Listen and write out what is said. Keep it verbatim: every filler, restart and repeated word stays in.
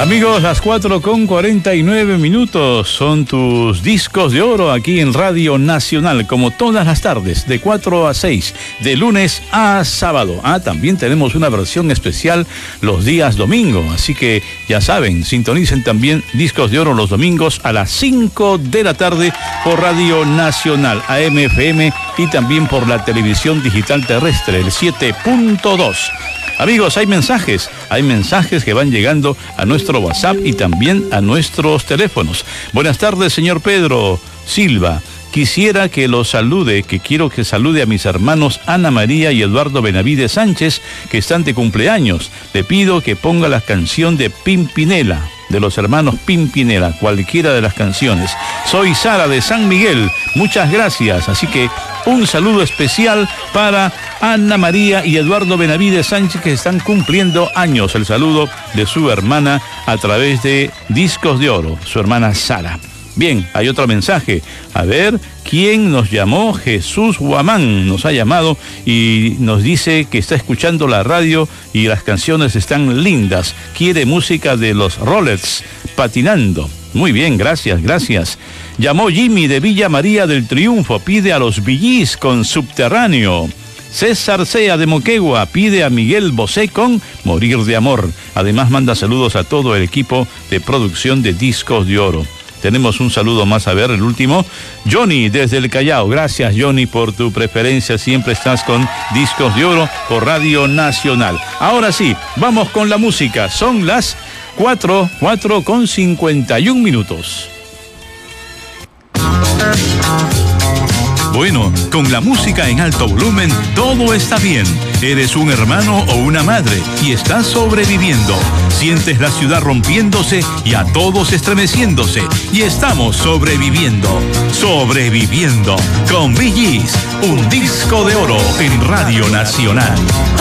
Amigos, las cuatro con cuarenta y nueve minutos son tus discos de oro aquí en Radio Nacional, como todas las tardes, de cuatro a seis, de lunes a sábado. Ah, también tenemos una versión especial los días domingo, así que ya saben, sintonicen también discos de oro los domingos a las cinco de la tarde por Radio Nacional, A M F M, y también por la televisión digital terrestre, el siete punto dos. Amigos, hay mensajes, hay mensajes que van llegando a nuestro WhatsApp y también a nuestros teléfonos. Buenas tardes, señor Pedro Silva. Quisiera que lo salude, que quiero que salude a mis hermanos Ana María y Eduardo Benavides Sánchez, que están de cumpleaños. Le pido que ponga la canción de Pimpinela, de los hermanos Pimpinela, cualquiera de las canciones. Soy Sara de San Miguel, muchas gracias. Así que un saludo especial para Ana María y Eduardo Benavides Sánchez, que están cumpliendo años. El saludo de su hermana a través de Discos de Oro, su hermana Sara. Bien, hay otro mensaje. A ver, ¿quién nos llamó? Jesús Guamán nos ha llamado y nos dice que está escuchando la radio y las canciones están lindas. Quiere música de los Rollers, Patinando. Muy bien, gracias, gracias. Llamó Jimmy de Villa María del Triunfo, pide a los Bee Gees con Subterráneo. César Sea de Moquegua pide a Miguel Bosé con Morir de Amor. Además manda saludos a todo el equipo de producción de Discos de Oro. Tenemos un saludo más, a ver, el último. Johnny, desde el Callao. Gracias, Johnny, por tu preferencia. Siempre estás con Discos de Oro por Radio Nacional. Ahora sí, vamos con la música. Son las cuatro, cuatro con cincuenta y un minutos. Bueno, con la música en alto volumen, todo está bien. Eres un hermano o una madre y estás sobreviviendo. Sientes la ciudad rompiéndose y a todos estremeciéndose. Y estamos sobreviviendo. Sobreviviendo. Con Bee Gees, un disco de oro en Radio Nacional.